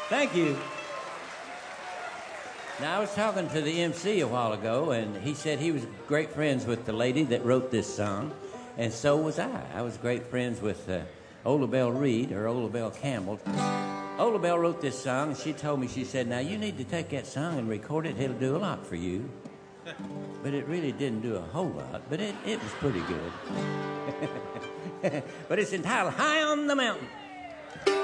Thank you. Now, I was talking to the MC a while ago, and he said he was great friends with the lady that wrote this song, and so was I. I was great friends with Ola Belle Reed, or Ola Belle Campbell. Ola Belle wrote this song, and she told me, she said, now, you need to take that song and record it. It'll do a lot for you. But it really didn't do a whole lot, but it was pretty good. But it's entitled High on the Mountain.